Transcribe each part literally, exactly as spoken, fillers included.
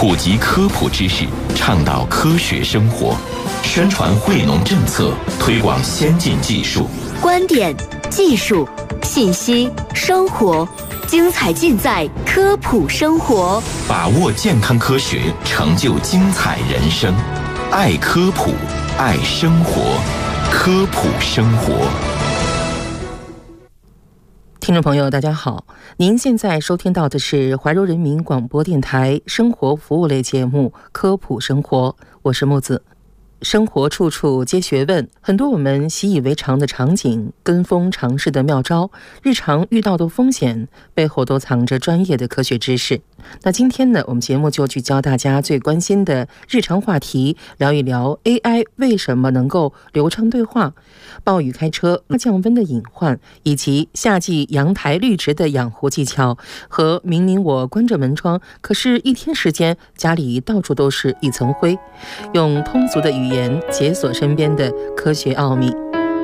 普及科普知识，倡导科学生活，宣传惠农政策，推广先进技术。 观点、技术、信息、生活，精彩尽在科普生活。 把握健康科学，成就精彩人生。爱科普，爱生活，科普生活。 听众朋友大家好，您现在收听到的是怀柔人民广播电台生活服务类节目科普生活，我是木子。生活处处皆学问，很多我们习以为常的场景，跟风尝试的妙招，日常遇到的风险，背后都藏着专业的科学知识。那今天呢，我们节目就聚焦大家最关心的日常话题，聊一聊 A I 为什么能够流畅对话，暴雨开车降温的隐患，以及夏季阳台绿植的养护技巧，和明明我关着门窗，可是一天时间家里到处都是一层灰，用通俗的语言解锁身边的科学奥秘。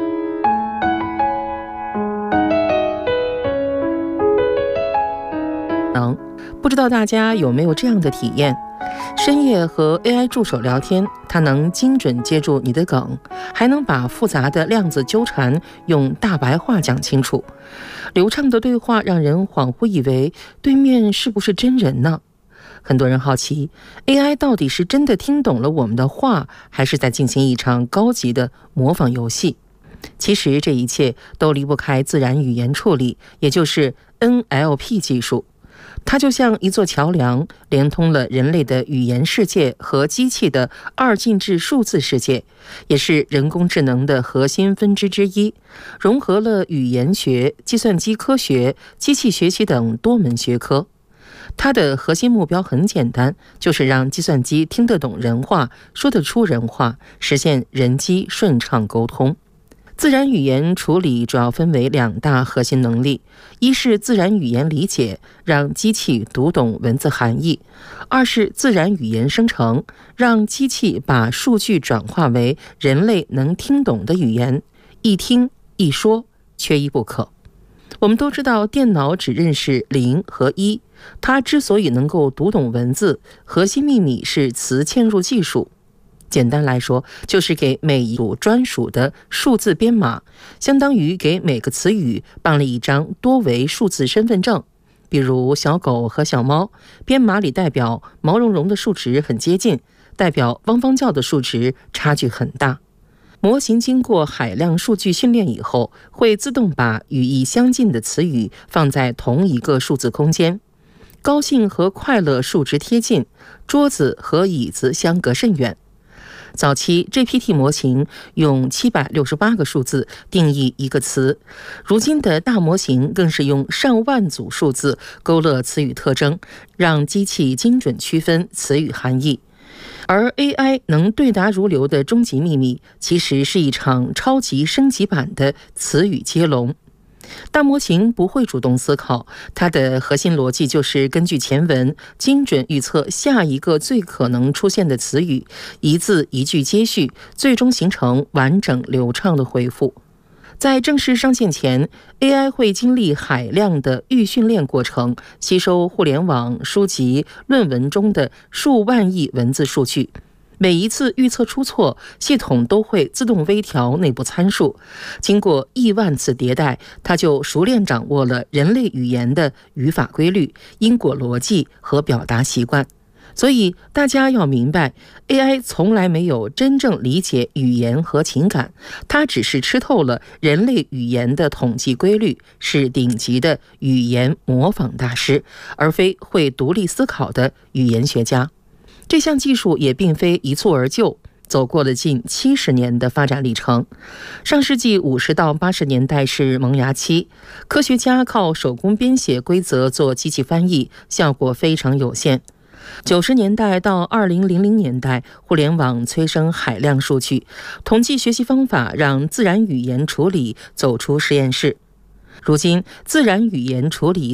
不知道大家有没有这样的体验，深夜和 A I 助手聊天，它能精准接住你的梗，还能把复杂的量子纠缠用大白话讲清楚。流畅的对话让人恍惚以为对面是不是真人呢？很多人好奇 A I 到底是真的听懂了我们的话，还是在进行一场高级的模仿游戏。其实这一切都离不开自然语言处理，也就是 N L P 技术。它就像一座桥梁，连通了人类的语言世界和机器的二进制数字世界，也是人工智能的核心分支之一，融合了语言学、计算机科学、机器学习等多门学科。它的核心目标很简单，就是让计算机听得懂人话，说得出人话，实现人机顺畅沟通。自然语言处理主要分为两大核心能力，一是自然语言理解，让机器读懂文字含义；二是自然语言生成，让机器把数据转化为人类能听懂的语言，一听一说，缺一不可。我们都知道电脑只认识零和一，它之所以能够读懂文字，核心秘密是词嵌入技术。简单来说，就是给每一组专属的数字编码，相当于给每个词语办了一张多维数字身份证。比如小狗和小猫，编码里代表毛茸茸的数值很接近，代表汪汪叫的数值差距很大。模型经过海量数据训练以后，会自动把语义相近的词语放在同一个数字空间。高兴和快乐数值贴近，桌子和椅子相隔甚远。早期 G P T 模型用七百六十八个数字定义一个词，如今的大模型更是用上万组数字勾勒词语特征，让机器精准区分词语含义。而 A I 能对答如流的终极秘密，其实是一场超级升级版的词语接龙。大模型不会主动思考，它的核心逻辑就是根据前文精准预测下一个最可能出现的词语，一字一句接续，最终形成完整流畅的回复。在正式上线前， A I 会经历海量的预训练过程，吸收互联网、书籍、论文中的数万亿文字数据。每一次预测出错，系统都会自动微调内部参数。经过亿万次迭代，它就熟练掌握了人类语言的语法规律、因果逻辑和表达习惯。所以大家要明白， A I 从来没有真正理解语言和情感，它只是吃透了人类语言的统计规律，是顶级的语言模仿大师，而非会独立思考的语言学家。这项技术也并非一蹴而就，走过了近七十年的发展历程。上世纪五十到八十年代是萌芽期，科学家靠手工编写规则做机器翻译，效果非常有限。九十年代到二零零零年代，互联网催生海量数据，统计学习方法让自然语言处理走出实验室。如今，自然语言处理